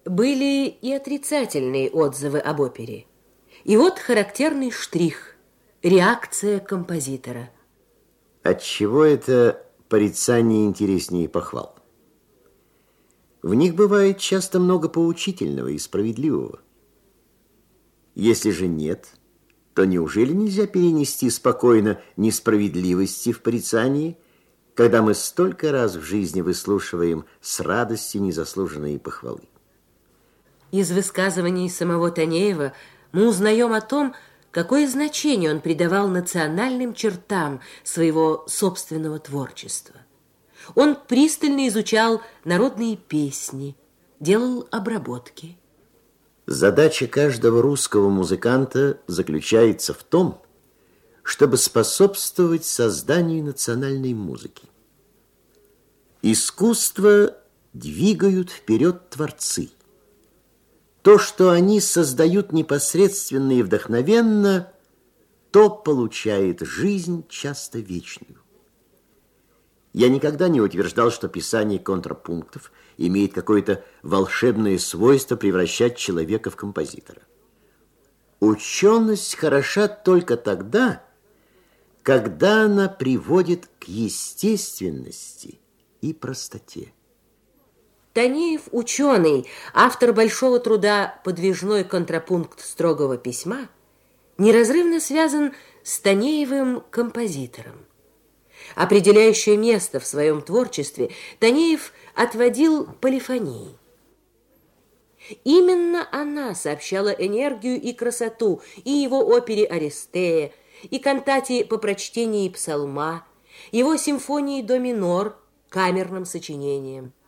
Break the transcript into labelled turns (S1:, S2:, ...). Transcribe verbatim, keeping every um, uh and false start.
S1: Были и отрицательные отзывы об опере. И вот характерный штрих – реакция композитора.
S2: Отчего это порицание интереснее похвал? В них бывает часто много поучительного и справедливого. Если же нет, то неужели нельзя перенести спокойно несправедливости в порицании, когда мы столько раз в жизни выслушиваем с радостью незаслуженные похвалы?
S1: Из высказываний самого Танеева мы узнаем о том, какое значение он придавал национальным чертам своего собственного творчества. Он пристально изучал народные песни, делал обработки.
S2: Задача каждого русского музыканта заключается в том, чтобы способствовать созданию национальной музыки. Искусство двигают вперед творцы. То, что они создают непосредственно и вдохновенно, то получает жизнь часто вечную. Я никогда не утверждал, что писание контрапунктов имеет какое-то волшебное свойство превращать человека в композитора. Ученость хороша только тогда, когда она приводит к естественности и простоте.
S1: Танеев ученый, автор большого труда «Подвижной контрапункт строгого письма», неразрывно связан с Танеевым композитором. Определяющее место в своем творчестве Танеев отводил полифонии. Именно она сообщала энергию и красоту и его опере «Аристея», и кантате по прочтении псалма, его симфонии до минор, камерным сочинениям.